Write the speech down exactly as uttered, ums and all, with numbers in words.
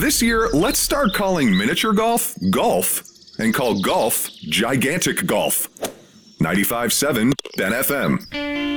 This year, let's start calling miniature golf, golf, and call golf gigantic golf. ninety-five point seven Ben F M.